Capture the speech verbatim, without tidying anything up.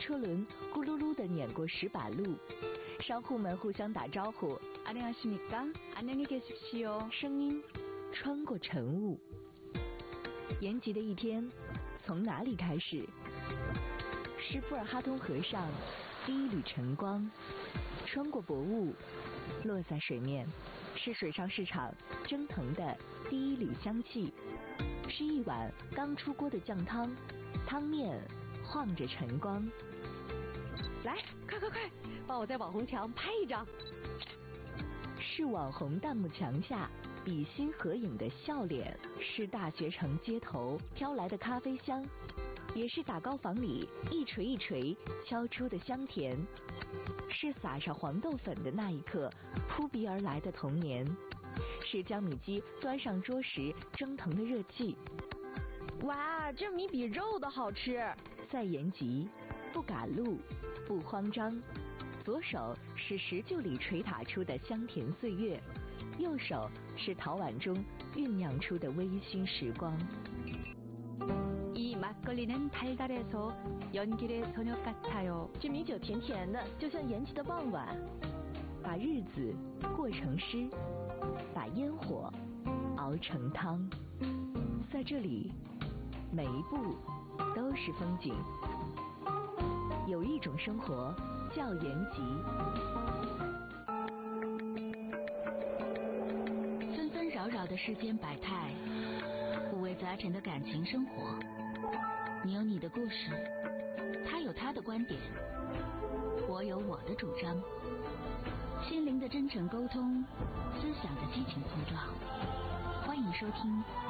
车轮咕噜噜地碾过石板路，商户们互相打招呼。안녕하십니까？안녕히계십시오。声音穿过晨雾。延吉的一天从哪里开始？是布尔哈通河上第一缕晨光，穿过薄雾，落在水面。是水上市场蒸腾的第一缕香气，是一碗刚出锅的酱汤，汤面晃着晨光。 来，快快快，帮我在网红墙拍一张。 是网红弹幕墙下比心合影的笑脸，是大学城街头飘来的咖啡香，也是打糕房里一锤一锤敲出的香甜，是撒上黄豆粉的那一刻扑鼻而来的童年，是江米鸡端上桌时蒸腾的热气。 哇，这米比肉的好吃。 在延吉，不赶路，不慌张，左手是石臼里捶打出的香甜岁月，右手是陶碗中酝酿出的微醺时光。 이 막걸리는 달달해서 연길의 저녁 같아요。 这米酒甜甜的，就像延吉的傍晚。把日子过成诗，把烟火熬成汤。在这里，每一步都是风景。有一种生活叫延吉。 纷纷扰扰的世间百态，五味杂陈的感情生活。你有你的故事，他有他的观点，我有我的主张。心灵的真诚沟通，思想的激情碰撞。欢迎收听